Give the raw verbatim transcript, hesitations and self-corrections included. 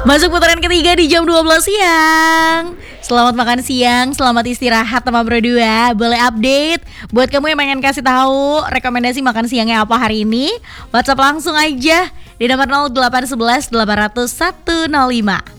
Masuk putaran ketiga di jam dua belas siang. Selamat makan siang, selamat istirahat teman berdua. Boleh update buat kamu yang pengen kasih tahu rekomendasi makan siangnya apa hari ini? WhatsApp langsung aja di nomor nol delapan satu satu delapan nol satu nol lima.